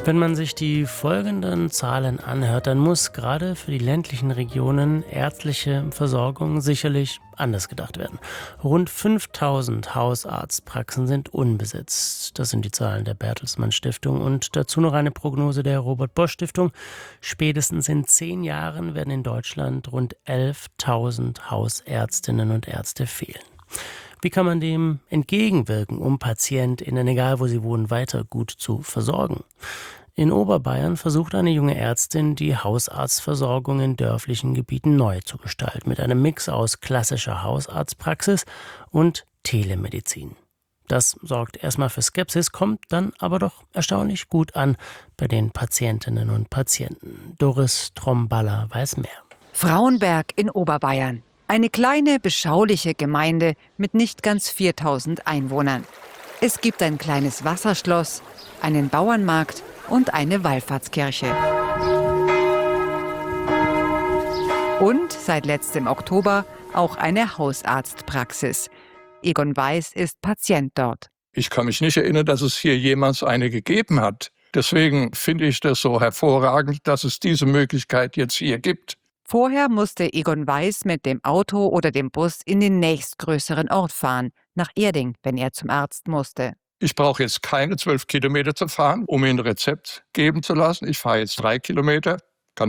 Wenn man sich die folgenden Zahlen anhört, dann muss gerade für die ländlichen Regionen ärztliche Versorgung sicherlich anders gedacht werden. Rund 5000 Hausarztpraxen sind unbesetzt. Das sind die Zahlen der Bertelsmann Stiftung und dazu noch eine Prognose der Robert Bosch Stiftung. Spätestens in 10 Jahren werden in Deutschland rund 11.000 Hausärztinnen und Ärzte fehlen. Wie kann man dem entgegenwirken, um PatientInnen, egal wo sie wohnen, weiter gut zu versorgen? In Oberbayern versucht eine junge Ärztin, die Hausarztversorgung in dörflichen Gebieten neu zu gestalten, mit einem Mix aus klassischer Hausarztpraxis und Telemedizin. Das sorgt erstmal für Skepsis, kommt dann aber doch erstaunlich gut an bei den Patientinnen und Patienten. Doris Tromballer weiß mehr. Frauenberg in Oberbayern. Eine kleine, beschauliche Gemeinde mit nicht ganz 4000 Einwohnern. Es gibt ein kleines Wasserschloss, einen Bauernmarkt und eine Wallfahrtskirche. Und seit letztem Oktober auch eine Hausarztpraxis. Egon Weiß ist Patient dort. Ich kann mich nicht erinnern, dass es hier jemals eine gegeben hat. Deswegen finde ich das so hervorragend, dass es diese Möglichkeit jetzt hier gibt. Vorher musste Egon Weiß mit dem Auto oder dem Bus in den nächstgrößeren Ort fahren, nach Erding, wenn er zum Arzt musste. Ich brauche jetzt keine 12 Kilometer zu fahren, um mir ein Rezept geben zu lassen. Ich fahre jetzt 3 Kilometer